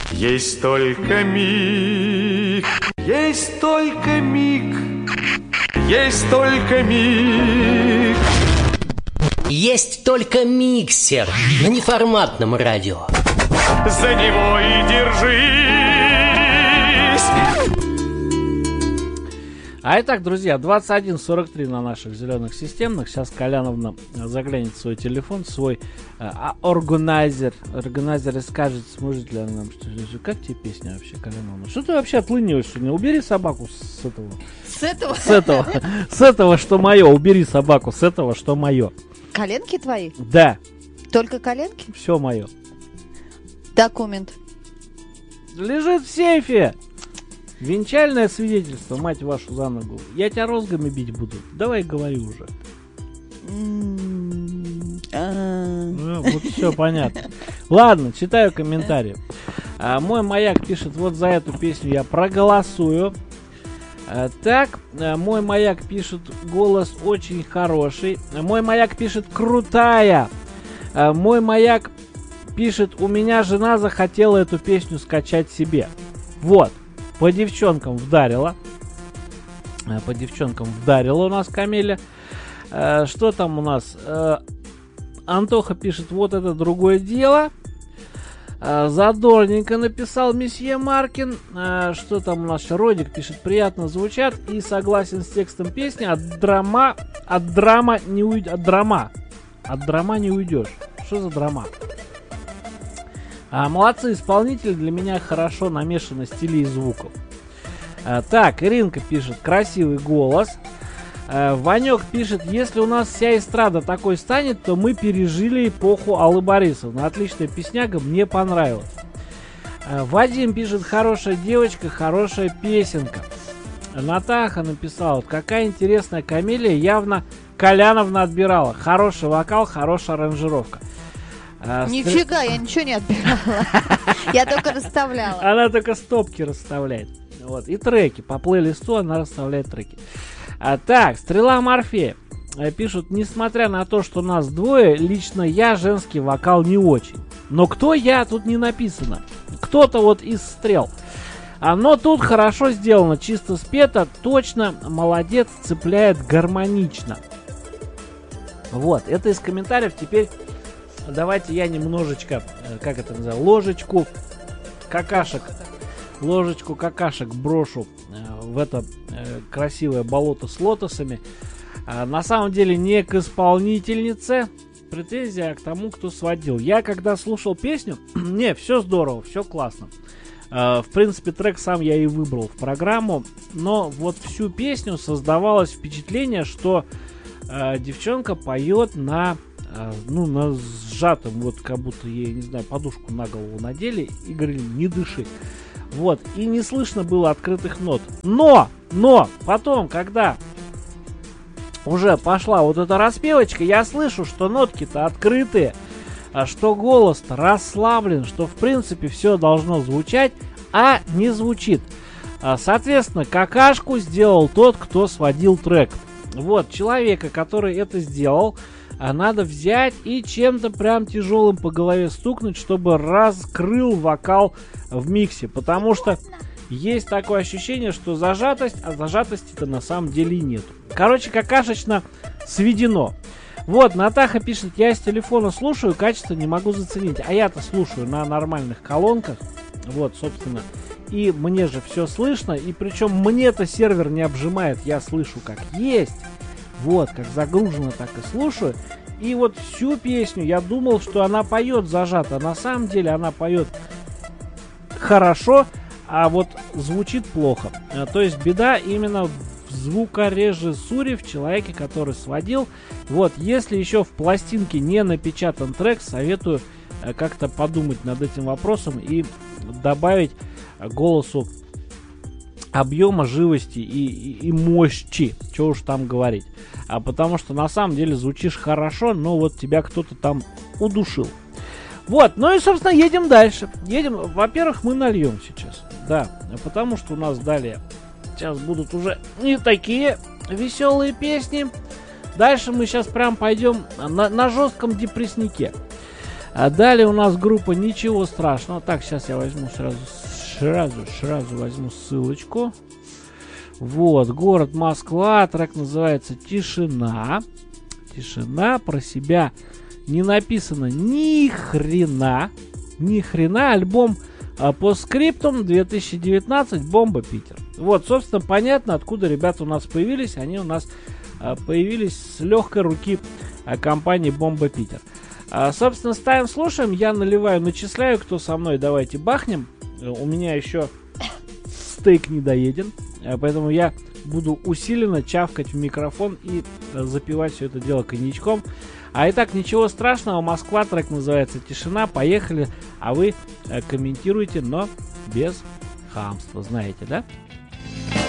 Есть только миг, есть только миг, есть только миг. Есть только миксер на неформатном радио. За него и держись. А итак, друзья, 21:43 на наших зеленых системных. Сейчас Коляновна заглянет в свой телефон, свой органайзер и скажет, сможет ли она нам что-то. Как тебе песня вообще, Коляновна? Что ты вообще отлыниваешь сегодня? Убери собаку с этого. С этого, что мое. Убери собаку с этого, что мое. Коленки твои? Да. Только коленки? Все мое. Документ. Лежит в сейфе. Венчальное свидетельство, мать вашу за ногу. Я тебя розгами бить буду. Давай говори уже. Вот все понятно. Ладно, читаю комментарии. Мой маяк пишет, вот за эту песню я проголосую. Так, мой маяк пишет, голос очень хороший. Мой маяк пишет, крутая. Мой маяк пишет, у меня жена захотела эту песню скачать себе. Вот, по девчонкам вдарила. По девчонкам вдарила у нас Камиля. Что там у нас? Антоха пишет, вот это другое дело. Задорненько написал месье Маркин. Что там у нас? Родик пишет, приятно звучат и согласен с текстом песни. От драма не уйдешь. Что за драма? Молодцы исполнители, для меня хорошо намешано стилей и звуков. Так, Иринка пишет, красивый голос. Ванек пишет, если у нас вся эстрада такой станет, то мы пережили эпоху Аллы Борисовны. Отличная песняга, мне понравилась. Вадим пишет, хорошая девочка, хорошая песенка. Натаха написала, вот какая интересная камелия, явно Коляновна отбирала. Хороший вокал, хорошая аранжировка. Нифига, я ничего не отбирала. Я только расставляла. Она только стопки расставляет. Вот. И треки. По плейлисту она расставляет треки. Так, Стрела Морфея. Пишут, несмотря на то, что нас двое, лично я женский вокал не очень. Но кто я, тут не написано. Кто-то вот из стрел. Но тут хорошо сделано, чисто спето, точно, молодец, цепляет гармонично. Вот, это из комментариев. Теперь давайте я немножечко, как это называется, ложечку какашек брошу в это красивое болото с лотосами. На самом деле не к исполнительнице претензия, а к тому, кто сводил. Я когда слушал песню, не, все здорово, все классно. В принципе, трек сам я и выбрал в программу, но вот всю песню создавалось впечатление, что девчонка поет на сжатом, вот как будто ей, не знаю, подушку на голову надели и говорили, не дыши. Вот, и не слышно было открытых нот. Но, потом, когда уже пошла вот эта распевочка, я слышу, что нотки-то открытые, что голос-то расслаблен, что в принципе все должно звучать, а не звучит. Соответственно, какашку сделал тот, кто сводил трек. Вот, человека, который это сделал, надо взять и чем-то прям тяжелым по голове стукнуть, чтобы раскрыл вокал в миксе. Потому что есть такое ощущение, что зажатость, а зажатости-то на самом деле и нет. Короче, какашечно сведено. Вот, Натаха пишет, я с телефона слушаю, качество не могу заценить. А я-то слушаю на нормальных колонках. Вот, собственно. И мне же все слышно. И причем мне-то сервер не обжимает. Я слышу как есть. Вот, как загружено, так и слушаю. И вот всю песню я думал, что она поет зажато. На самом деле она поет хорошо, а вот звучит плохо. То есть беда именно в звукорежиссуре, в человеке, который сводил. Вот, если еще в пластинке не напечатан трек, советую как-то подумать над этим вопросом и добавить голосу объема, живости и мощи, что уж там говорить. Потому что на самом деле звучишь хорошо, но вот тебя кто-то там удушил. Вот, ну и, собственно, едем дальше. Во-первых, мы нальем сейчас. Да, потому что у нас далее сейчас будут уже не такие веселые песни. Дальше мы сейчас прям пойдем на жестком депресснике. А далее у нас группа «Ничего страшного». Так, сейчас я возьму сразу возьму ссылочку. Вот, город Москва, трек называется «Тишина». Тишина, про себя не написано ни хрена, альбом по скриптум 2019, «Бомба Питер». Вот, собственно, понятно, откуда ребята у нас появились. Они у нас появились с легкой руки компании «Бомба Питер». Собственно, ставим, слушаем. Я наливаю, начисляю. Кто со мной, давайте бахнем. У меня еще стейк не доеден, поэтому я буду усиленно чавкать в микрофон и запивать все это дело коньячком. А итак, «Ничего страшного», Москва, трек называется «Тишина». Поехали, а вы комментируйте, но без хамства, знаете, да?